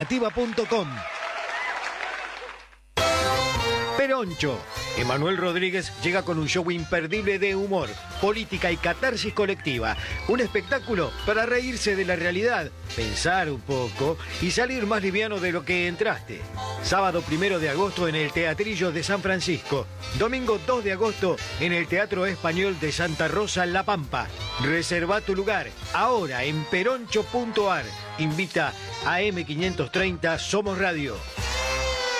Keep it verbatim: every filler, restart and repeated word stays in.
activa punto com. Peroncho. Emanuel Rodríguez llega con un show imperdible de humor, política y catarsis colectiva. Un espectáculo para reírse de la realidad, pensar un poco y salir más liviano de lo que entraste. Sábado primero de agosto en el Teatrillo de San Francisco. Domingo dos de agosto en el Teatro Español de Santa Rosa, La Pampa. Reserva tu lugar ahora en peroncho punto ar. Invita a eme quinientos treinta Somos Radio.